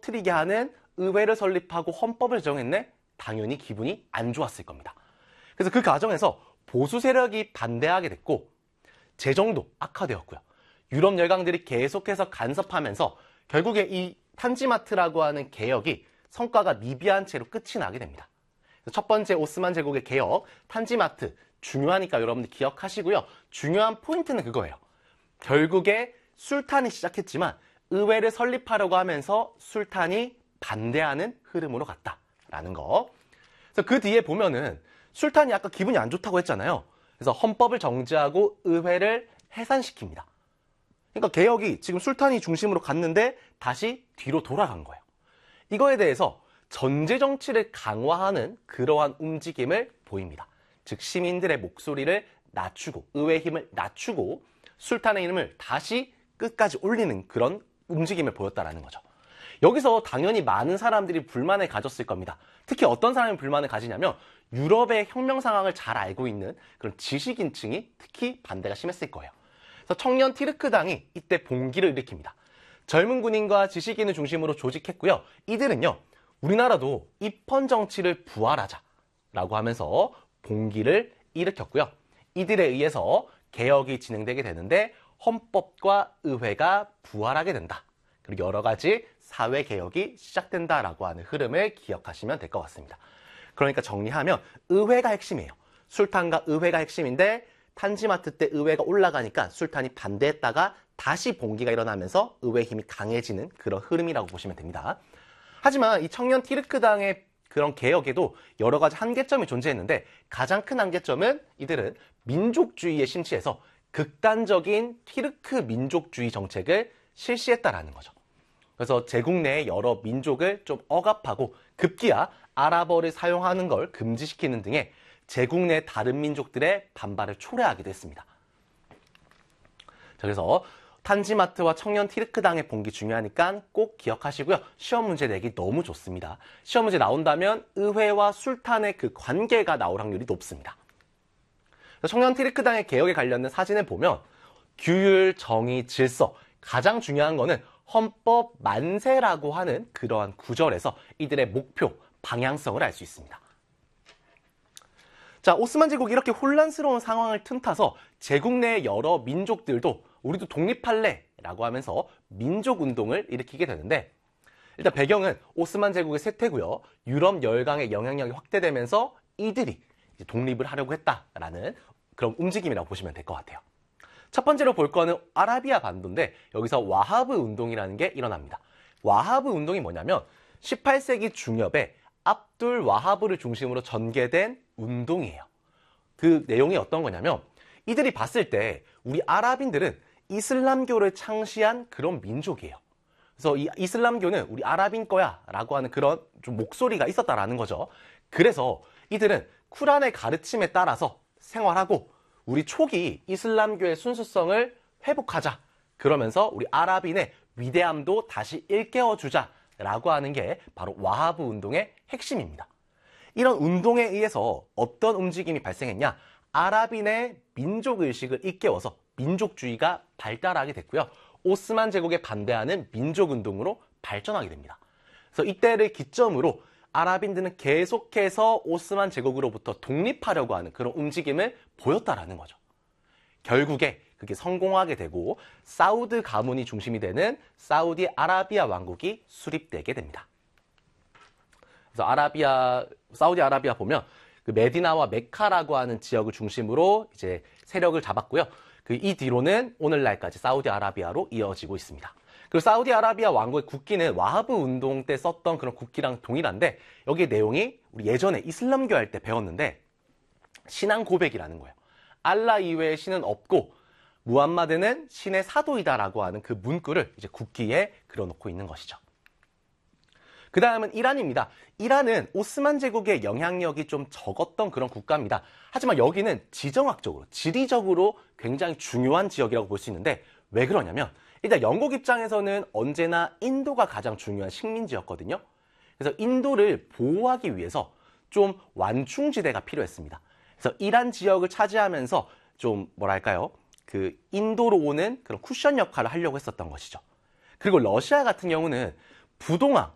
무너뜨리게 하는 의회를 설립하고 헌법을 정했네? 당연히 기분이 안 좋았을 겁니다. 그래서 그 과정에서 보수 세력이 반대하게 됐고 재정도 악화되었고요. 유럽 열강들이 계속해서 간섭하면서 결국에 이 탄지마트라고 하는 개혁이 성과가 미비한 채로 끝이 나게 됩니다. 첫 번째 오스만 제국의 개혁, 탄지마트, 중요하니까 여러분들 기억하시고요. 중요한 포인트는 그거예요. 결국에 술탄이 시작했지만 의회를 설립하려고 하면서 술탄이 반대하는 흐름으로 갔다라는 거. 그래서 그 뒤에 보면은 술탄이 아까 기분이 안 좋다고 했잖아요. 그래서 헌법을 정지하고 의회를 해산시킵니다. 그러니까 개혁이 지금 술탄이 중심으로 갔는데 다시 뒤로 돌아간 거예요. 이거에 대해서 전제 정치를 강화하는 그러한 움직임을 보입니다. 즉 시민들의 목소리를 낮추고 의회의 힘을 낮추고 술탄의 힘을 다시 끝까지 올리는 그런 움직임을 보였다라는 거죠. 여기서 당연히 많은 사람들이 불만을 가졌을 겁니다. 특히 어떤 사람이 불만을 가지냐면 유럽의 혁명 상황을 잘 알고 있는 그런 지식인층이 특히 반대가 심했을 거예요. 그래서 청년 티르크당이 이때 봉기를 일으킵니다. 젊은 군인과 지식인을 중심으로 조직했고요. 이들은요, 우리나라도 입헌 정치를 부활하자라고 하면서 봉기를 일으켰고요. 이들에 의해서 개혁이 진행되게 되는데 헌법과 의회가 부활하게 된다. 그리고 여러 가지 사회개혁이 시작된다라고 하는 흐름을 기억하시면 될 것 같습니다. 그러니까 정리하면 의회가 핵심이에요. 술탄과 의회가 핵심인데 탄지마트 때 의회가 올라가니까 술탄이 반대했다가 다시 봉기가 일어나면서 의회 힘이 강해지는 그런 흐름이라고 보시면 됩니다. 하지만 이 청년 티르크당의 그런 개혁에도 여러 가지 한계점이 존재했는데 가장 큰 한계점은 이들은 민족주의에 심취해서 극단적인 티르크 민족주의 정책을 실시했다라는 거죠. 그래서 제국 내의 여러 민족을 좀 억압하고 급기야 아랍어를 사용하는 걸 금지시키는 등의 제국 내 다른 민족들의 반발을 초래하기도 했습니다. 그래서 탄지마트와 청년 티르크당의 봉기 중요하니까 꼭 기억하시고요. 시험 문제 내기 너무 좋습니다. 시험 문제 나온다면 의회와 술탄의 그 관계가 나올 확률이 높습니다. 청년 티르크당의 개혁에 관련된 사진을 보면 규율, 정의, 질서, 가장 중요한 거는 헌법 만세라고 하는 그러한 구절에서 이들의 목표, 방향성을 알 수 있습니다. 자, 오스만 제국이 이렇게 혼란스러운 상황을 틈타서 제국 내의 여러 민족들도 우리도 독립할래라고 하면서 민족운동을 일으키게 되는데 일단 배경은 오스만 제국의 쇠퇴고요. 유럽 열강의 영향력이 확대되면서 이들이 이제 독립을 하려고 했다라는 그런 움직임이라고 보시면 될 것 같아요. 첫 번째로 볼 거는 아라비아 반도인데 여기서 와하브 운동이라는 게 일어납니다. 와하브 운동이 뭐냐면 18세기 중엽에 압둘 와하브를 중심으로 전개된 운동이에요. 그 내용이 어떤 거냐면 이들이 봤을 때 우리 아랍인들은 이슬람교를 창시한 그런 민족이에요. 그래서 이 이슬람교는 우리 아랍인 거야 라고 하는 그런 좀 목소리가 있었다라는 거죠. 그래서 이들은 쿠란의 가르침에 따라서 생활하고 우리 초기 이슬람교의 순수성을 회복하자. 그러면서 우리 아랍인의 위대함도 다시 일깨워주자 라고 하는 게 바로 와하브 운동의 핵심입니다. 이런 운동에 의해서 어떤 움직임이 발생했냐? 아랍인의 민족의식을 일깨워서 민족주의가 발달하게 됐고요. 오스만 제국에 반대하는 민족운동으로 발전하게 됩니다. 그래서 이때를 기점으로 아랍인들은 계속해서 오스만 제국으로부터 독립하려고 하는 그런 움직임을 보였다라는 거죠. 결국에 그게 성공하게 되고 사우드 가문이 중심이 되는 사우디 아라비아 왕국이 수립되게 됩니다. 그래서 사우디 아라비아 보면 그 메디나와 메카라고 하는 지역을 중심으로 이제 세력을 잡았고요. 이 뒤로는 오늘날까지 사우디 아라비아로 이어지고 있습니다. 그리고 사우디 아라비아 왕국의 국기는 와하브 운동 때 썼던 그런 국기랑 동일한데 여기에 내용이 우리 예전에 이슬람교 할 때 배웠는데 신앙 고백이라는 거예요. 알라 이외의 신은 없고 무함마드는 신의 사도이다라고 하는 그 문구를 이제 국기에 그려놓고 있는 것이죠. 그 다음은 이란입니다. 이란은 오스만 제국의 영향력이 좀 적었던 그런 국가입니다. 하지만 여기는 지정학적으로, 지리적으로 굉장히 중요한 지역이라고 볼 수 있는데 왜 그러냐면 일단 영국 입장에서는 언제나 인도가 가장 중요한 식민지였거든요. 그래서 인도를 보호하기 위해서 좀 완충지대가 필요했습니다. 그래서 이란 지역을 차지하면서 좀 뭐랄까요? 그 인도로 오는 그런 쿠션 역할을 하려고 했었던 것이죠. 그리고 러시아 같은 경우는 부동항,